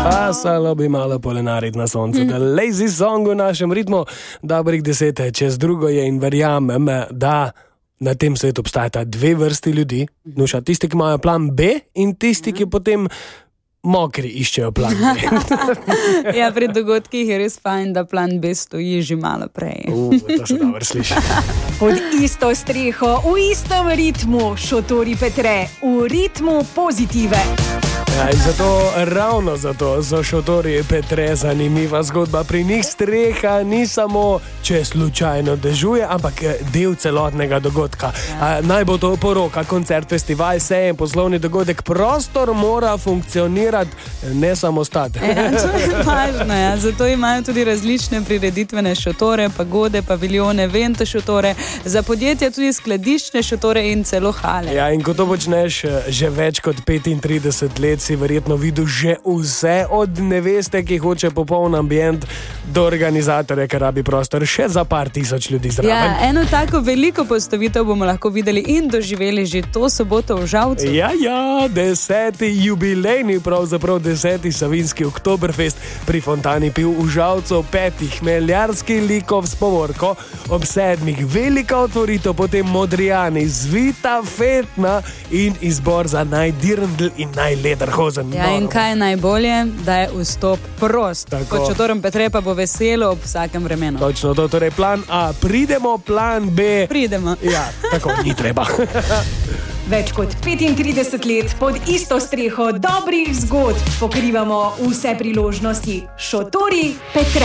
Pasalo bi malo polenariti na soncu. Lazy song v našem ritmu, dobrih 10 čez drugo je in verjamem, da na tem svetu obstajata dve vrsti ljudi. Nuša, tisti, ki imajo plan B in tisti, ki potem mokri iščejo plan B. Ja, pri dogodkih je res fajn, da plan B stoji že malo prej. To se dobro sliši. Pod isto streho, v istem ritmu, šotori Petre, v ritmu pozitive. Ja, in ravno zato so šotori Petre zanimiva zgodba. Pri njih streha ni samo, če slučajno dežuje, ampak del celotnega dogodka. Naj bo to poroka, koncert, festival, sejem, poslovni dogodek, prostor mora funkcionirati, ne samo stati. Ja, to je važno, ja. Zato imajo tudi različne prireditvene šotore, pagode, paviljone, vente šotore, za podjetja tudi skladiščne šotore in celo hale. Ja, in ko to počneš že več kot 35 let, si verjetno videl že vse, od neveste, ki hoče popoln ambient, do organizatorja, ki rabi prostor še za par tisoč ljudi zraven. Ja, eno tako veliko postavitev bomo lahko videli in doživeli že to soboto v Žalcu. Ja, 10. jubilejni, pravzaprav 10. Savinjski Oktoberfest pri Fontani Piv v Žalcu, 5 meljarski likov s povorko, ob 7 velika otvoritev, potem Modrijani, zvita, fetna in izbor za najdirndl in najlederhozen. Ja, in kaj je najbolje? Da je vstop prost. Pod šotorom Petre pa bo veselo ob vsakem vremenu. Točno to, torej plan A, pridemo, plan B. Pridemo. Ja, tako ni treba. Več kot 35 let pod isto streho dobrih zgodb pokrivamo vse priložnosti. Šotori Petre.